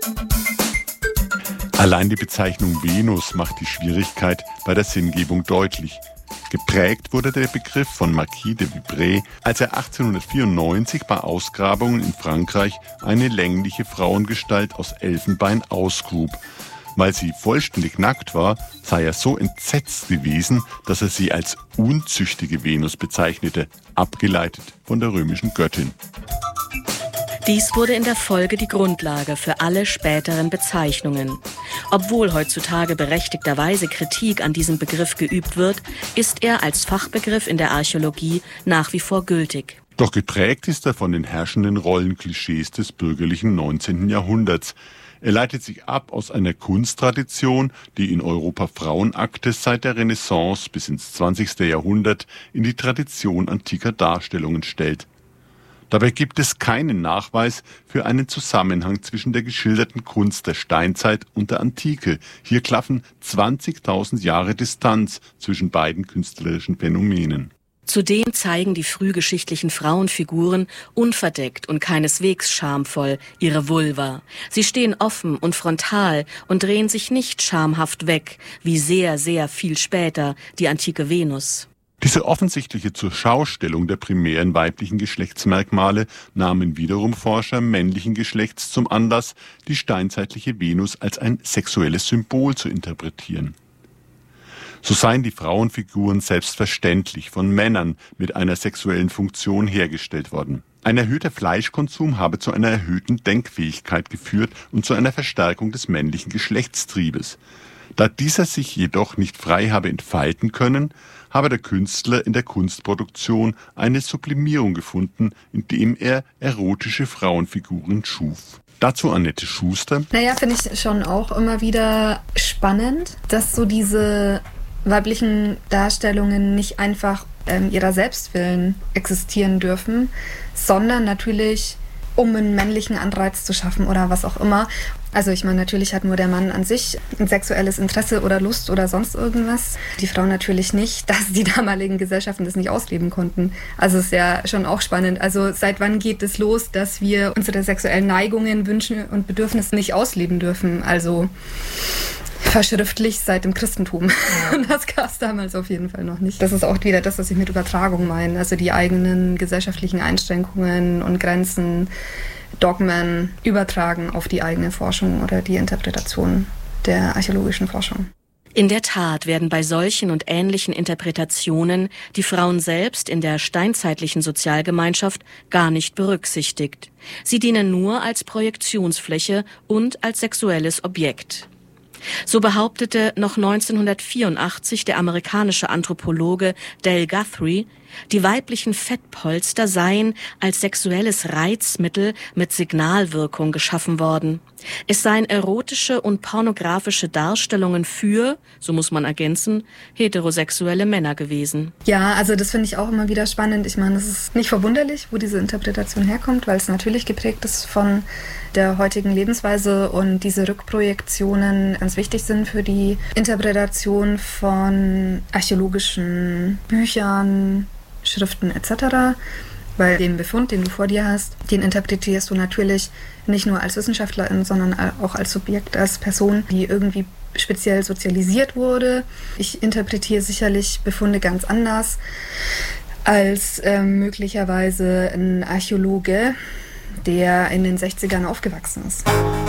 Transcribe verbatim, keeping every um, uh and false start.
Allein die Bezeichnung Venus macht die Schwierigkeit bei der Sinngebung deutlich. Geprägt wurde der Begriff von Marquis de Vibray, als er achtzehnhundertvierundneunzig bei Ausgrabungen in Frankreich eine längliche Frauengestalt aus Elfenbein ausgrub. Weil sie vollständig nackt war, sei er so entsetzt gewesen, dass er sie als unzüchtige Venus bezeichnete, abgeleitet von der römischen Göttin. Dies wurde in der Folge die Grundlage für alle späteren Bezeichnungen. Obwohl heutzutage berechtigterweise Kritik an diesem Begriff geübt wird, ist er als Fachbegriff in der Archäologie nach wie vor gültig. Doch geprägt ist er von den herrschenden Rollenklischees des bürgerlichen neunzehnten Jahrhunderts. Er leitet sich ab aus einer Kunsttradition, die in Europa Frauenakte seit der Renaissance bis ins zwanzigste Jahrhundert in die Tradition antiker Darstellungen stellt. Dabei gibt es keinen Nachweis für einen Zusammenhang zwischen der geschilderten Kunst der Steinzeit und der Antike. Hier klaffen zwanzigtausend Jahre Distanz zwischen beiden künstlerischen Phänomenen. Zudem zeigen die frühgeschichtlichen Frauenfiguren unverdeckt und keineswegs schamvoll ihre Vulva. Sie stehen offen und frontal und drehen sich nicht schamhaft weg, wie sehr, sehr viel später die antike Venus. Diese offensichtliche Zurschaustellung der primären weiblichen Geschlechtsmerkmale nahmen wiederum Forscher männlichen Geschlechts zum Anlass, die steinzeitliche Venus als ein sexuelles Symbol zu interpretieren. So seien die Frauenfiguren selbstverständlich von Männern mit einer sexuellen Funktion hergestellt worden. Ein erhöhter Fleischkonsum habe zu einer erhöhten Denkfähigkeit geführt und zu einer Verstärkung des männlichen Geschlechtstriebes. Da dieser sich jedoch nicht frei habe entfalten können, habe der Künstler in der Kunstproduktion eine Sublimierung gefunden, indem er erotische Frauenfiguren schuf. Dazu Annette Schuster. Naja, finde ich schon auch immer wieder spannend, dass so diese weiblichen Darstellungen nicht einfach ähm, ihrer Selbstwillen existieren dürfen, sondern natürlich, um einen männlichen Anreiz zu schaffen oder was auch immer. Also ich meine, natürlich hat nur der Mann an sich ein sexuelles Interesse oder Lust oder sonst irgendwas. Die Frau natürlich nicht, dass die damaligen Gesellschaften das nicht ausleben konnten. Also ist ja schon auch spannend. Also seit wann geht es los, dass wir unsere sexuellen Neigungen, Wünsche und Bedürfnisse nicht ausleben dürfen? Also verschriftlich seit dem Christentum. Und das gab es damals auf jeden Fall noch nicht. Das ist auch wieder das, was ich mit Übertragung meine. Also die eigenen gesellschaftlichen Einschränkungen und Grenzen, Dogmen übertragen auf die eigene Forschung oder die Interpretation der archäologischen Forschung. In der Tat werden bei solchen und ähnlichen Interpretationen die Frauen selbst in der steinzeitlichen Sozialgemeinschaft gar nicht berücksichtigt. Sie dienen nur als Projektionsfläche und als sexuelles Objekt. So behauptete noch neunzehnhundertvierundachtzig der amerikanische Anthropologe Dale Guthrie, die weiblichen Fettpolster seien als sexuelles Reizmittel mit Signalwirkung geschaffen worden. Es seien erotische und pornografische Darstellungen für, so muss man ergänzen, heterosexuelle Männer gewesen. Ja, also das finde ich auch immer wieder spannend. Ich meine, es ist nicht verwunderlich, wo diese Interpretation herkommt, weil es natürlich geprägt ist von der heutigen Lebensweise und diese Rückprojektionen ganz wichtig sind für die Interpretation von archäologischen Büchern, Schriften et cetera. Weil den Befund, den du vor dir hast, den interpretierst du natürlich nicht nur als Wissenschaftlerin, sondern auch als Subjekt, als Person, die irgendwie speziell sozialisiert wurde. Ich interpretiere sicherlich Befunde ganz anders als äh, möglicherweise ein Archäologe, der in den sechzigern aufgewachsen ist.